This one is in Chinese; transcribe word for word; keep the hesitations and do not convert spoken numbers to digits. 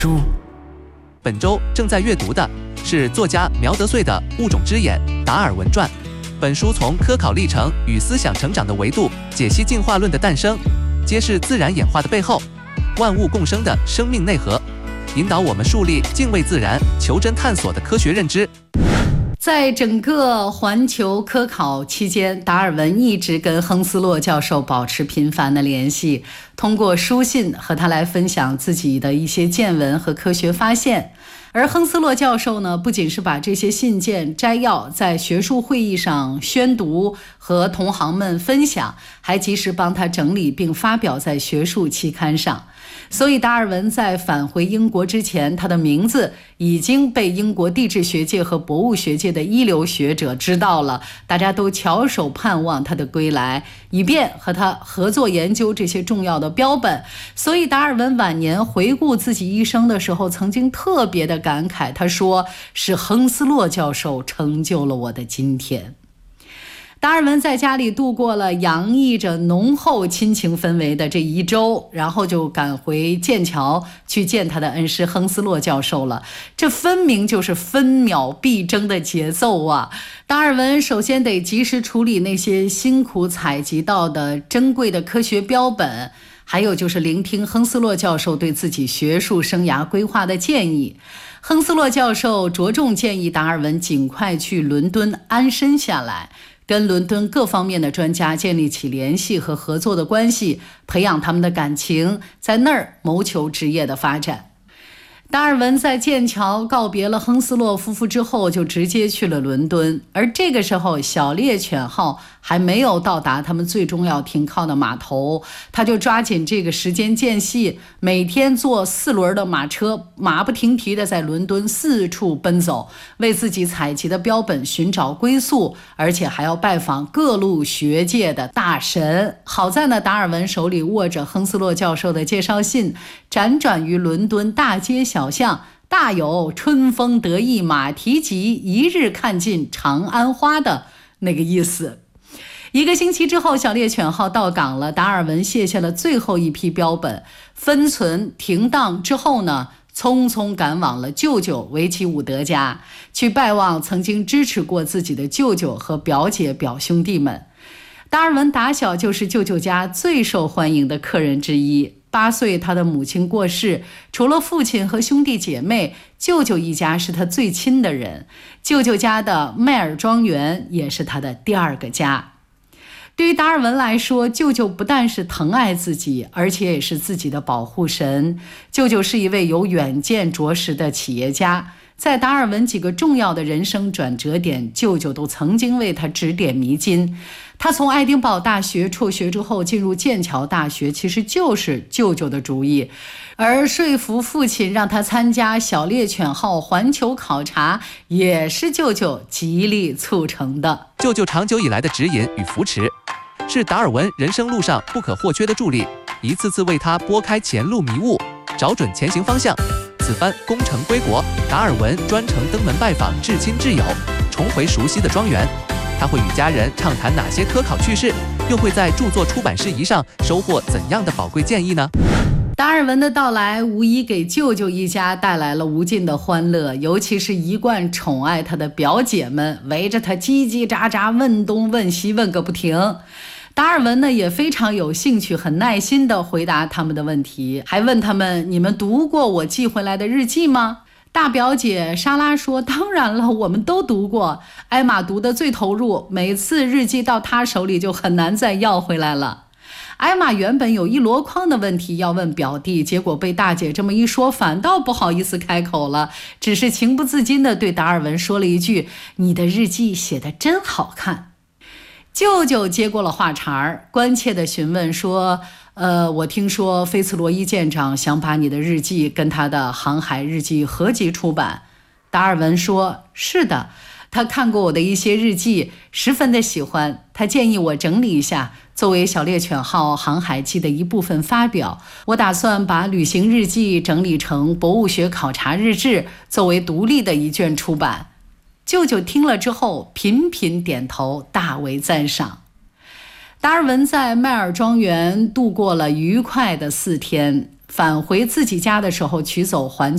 书。本周正在阅读的是作家苗德穗的《物种之眼：达尔文传》。本书从科考历程与思想成长的维度解析进化论的诞生，揭示自然演化的背后，万物共生的生命内核，引导我们树立敬畏自然、求真探索的科学认知。 在整个环球科考期间，达尔文一直跟亨斯洛教授保持频繁的联系，通过书信和他来分享自己的一些见闻和科学发现。而亨斯洛教授呢，不仅是把这些信件摘要在学术会议上宣读和同行们分享，还及时帮他整理并发表在学术期刊上。所以达尔文在返回英国之前，他的名字已经被英国地质学界和博物学界的一流学者知道了，大家都翘首盼望他的归来，以便和他合作研究这些重要的标本。所以达尔文晚年回顾自己一生的时候，曾经特别的感慨，他说是亨斯洛教授成就了我的今天。达尔文在家里度过了洋溢着浓厚亲情氛围的这一周，然后就赶回剑桥去见他的恩师亨斯洛教授了。这分明就是分秒必争的节奏啊！达尔文首先得及时处理那些辛苦采集到的珍贵的科学标本，还有就是聆听亨斯洛教授对自己学术生涯规划的建议。亨斯洛教授着重建议达尔文尽快去伦敦安身下来，跟伦敦各方面的专家建立起联系和合作的关系，培养他们的感情，在那儿谋求职业的发展。达尔文在剑桥告别了亨斯洛夫妇之后，就直接去了伦敦。而这个时候，小猎犬号还没有到达他们最终要停靠的码头，他就抓紧这个时间间隙，每天坐四轮的马车，马不停蹄地在伦敦四处奔走，为自己采集的标本寻找归宿，而且还要拜访各路学界的大神。好在呢，达尔文手里握着亨斯洛教授的介绍信，辗转于伦敦大街小巷，大有春风得意马蹄疾，一日看尽长安花的那个意思。一个星期之后，小猎犬号到港了，达尔文卸下了最后一批标本，分存停当之后呢，匆匆赶往了舅舅维奇伍德家，去拜望曾经支持过自己的舅舅和表姐表兄弟们。达尔文打小就是舅舅家最受欢迎的客人之一。八岁他的母亲过世，除了父亲和兄弟姐妹，舅舅一家是他最亲的人。舅舅家的麦尔庄园也是他的第二个家。对于达尔文来说，舅舅不但是疼爱自己，而且也是自己的保护神。舅舅是一位有远见卓识的企业家，在达尔文几个重要的人生转折点，舅舅都曾经为他指点迷津。他从爱丁堡大学辍学之后进入剑桥大学，其实就是舅舅的主意，而说服父亲让他参加小猎犬号环球考察，也是舅舅极力促成的。 舅舅长久以来的指引与扶持，是达尔文人生路上不可或缺的助力，一次次为他拨开前路迷雾，找准前行方向。此番功成归国，达尔文专程登门拜访至亲挚友，重回熟悉的庄园。他会与家人畅谈哪些科考趣事，又会在著作出版事宜上收获怎样的宝贵建议呢？ 达尔文的到来无疑给舅舅一家带来了无尽的欢乐，尤其是一贯宠爱他的表姐们，围着他叽叽喳喳问东问西，问个不停。达尔文呢也非常有兴趣，很耐心地回答他们的问题，还问他们：你们读过我寄回来的日记吗？大表姐莎拉说：当然了，我们都读过。艾玛读得最投入，每次日记到她手里就很难再要回来了。艾玛原本有一箩筐的问题要问表弟，结果被大姐这么一说，反倒不好意思开口了，只是情不自禁地对达尔文说了一句：你的日记写得真好看。舅舅接过了话茬，关切地询问说：呃，我听说菲茨罗伊舰长想把你的日记跟他的航海日记合集出版。达尔文说：是的，他看过我的一些日记，十分的喜欢，他建议我整理一下，作为小猎犬号航海记的一部分发表。我打算把旅行日记整理成博物学考察日志，作为独立的一卷出版。舅舅听了之后频频点头，大为赞赏。达尔文在麦尔庄园度过了愉快的四天，返回自己家的时候取走环